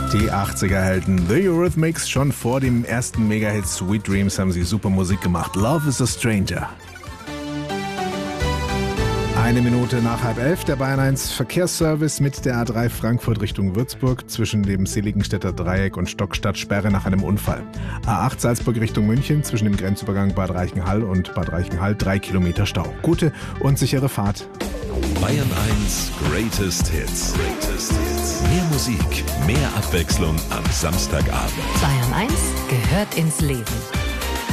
Die 80er-Helden The Eurythmics. Schon vor dem ersten Mega-Hit Sweet Dreams haben sie super Musik gemacht. Love is a Stranger. 1 Minute nach 10:30, der Bayern 1 Verkehrsservice mit der A3 Frankfurt Richtung Würzburg zwischen dem Seligenstädter Dreieck und Stockstadt Sperre nach einem Unfall. A8 Salzburg Richtung München zwischen dem Grenzübergang Bad Reichenhall und Bad Reichenhall 3 Kilometer Stau. Gute und sichere Fahrt. Bayern 1 Greatest Hits. Mehr Musik, mehr Abwechslung am Samstagabend. Bayern 1 gehört ins Leben.